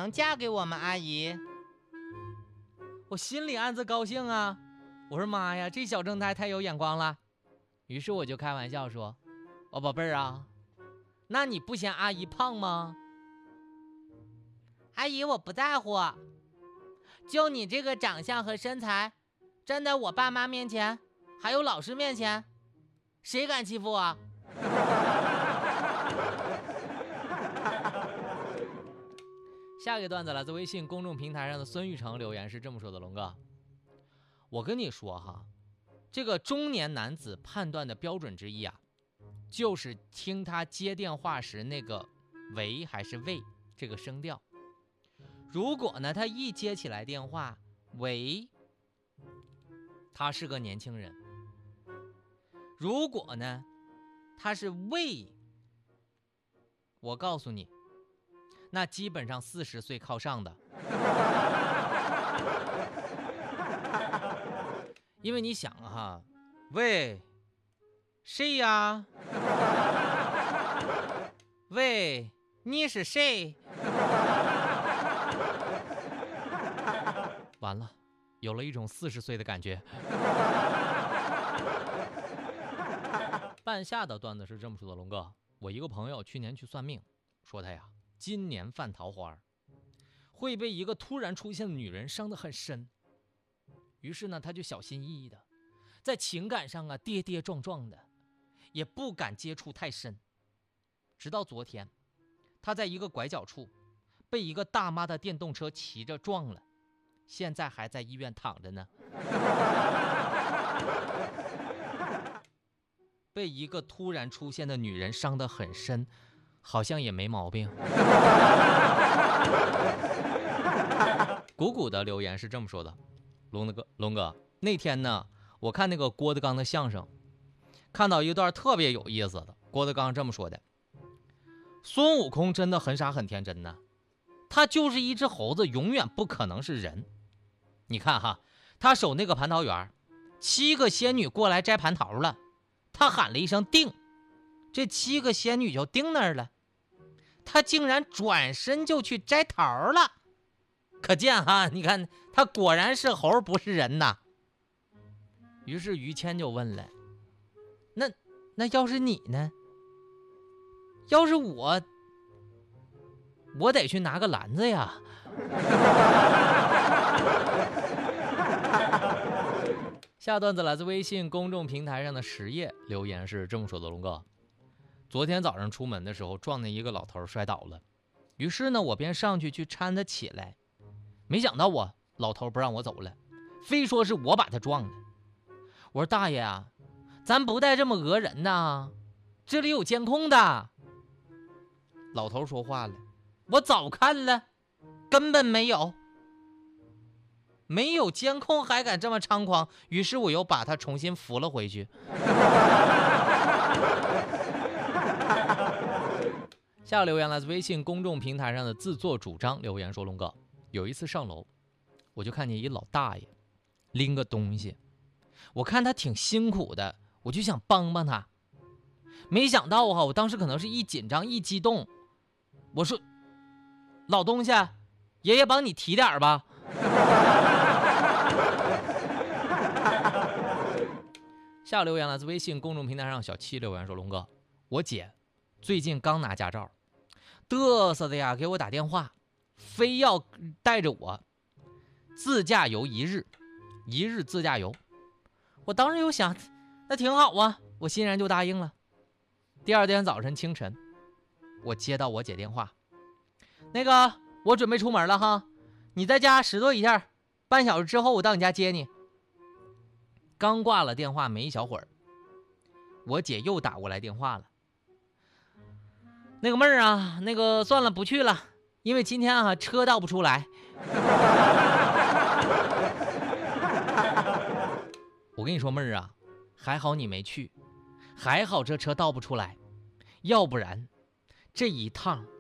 能嫁给我吗，阿姨？我心里暗自高兴啊，我说妈呀，这小正太太有眼光了。于是我就开玩笑说，哦宝贝儿啊，那你不嫌阿姨胖吗？阿姨我不在乎，就你这个长相和身材，站在我爸妈面前还有老师面前，谁敢欺负我？下个段子来自微信公众平台上的孙玉成留言是这么说的：龙哥，我跟你说哈，这个中年男子判断的标准之一啊，就是听他接电话时那个喂还是喂这个声调。如果呢他一接起来电话喂，他是个年轻人；如果呢他是喂，我告诉你，那基本上40岁靠上的。因为你想哈，喂，谁呀？喂，你是谁？完了，有了一种40岁的感觉。半夏的段子是这么说的：龙哥，我一个朋友去年去算命，说他呀今年犯桃花，会被一个突然出现的女人伤得很深。于是呢，他就小心翼翼的，在情感上啊跌跌撞撞的，也不敢接触太深。直到昨天，他在一个拐角处被一个大妈的电动车骑着撞了，现在还在医院躺着呢。被一个突然出现的女人伤得很深，好像也没毛病。谷谷的留言是这么说的：龙哥，那天呢，我看那个郭德纲的相声，看到一段特别有意思的。郭德纲这么说的：孙悟空真的很傻很天真呢，他就是一只猴子，永远不可能是人。你看哈，他守那个蟠桃园，7个仙女过来摘蟠桃了，他喊了一声定，这7个仙女就定那儿了，他竟然转身就去摘桃了。可见哈，你看他果然是猴不是人呐。于是于谦就问了，那要是你呢？要是我得去拿个篮子呀。下段子来自微信公众平台上的实业留言是这么说的：龙哥，昨天早上出门的时候撞见一个老头摔倒了，于是呢我便上去搀他起来，没想到老头不让我走了，非说是我把他撞的。我说大爷啊，咱不带这么讹人呐，这里有监控的。老头说话了，我早看了，根本没有监控还敢这么猖狂，于是我又把他重新扶了回去。下留言来自微信公众平台上的自作主张留言说：龙哥，有一次上楼，我就看见一老大爷拎个东西，我看他挺辛苦的，我就想帮帮他。没想到我当时可能是一紧张一激动，我说老东西，爷爷帮你提点吧。下留言来自微信公众平台上小七留言说：龙哥，我姐最近刚拿驾照，嘚瑟的呀给我打电话，非要带着我自驾游一日自驾游。我当时又想，那挺好啊，我欣然就答应了。第二天早晨清晨，我接到我姐电话，那个我准备出门了哈，你在家拾掇一下，半小时之后我到你家接你。刚挂了电话没一小会儿，我姐又打过来电话了，那个妹儿啊，那个算了不去了，因为今天啊车倒不出来。我跟你说妹儿啊，还好你没去，还好这车倒不出来，要不然这一趟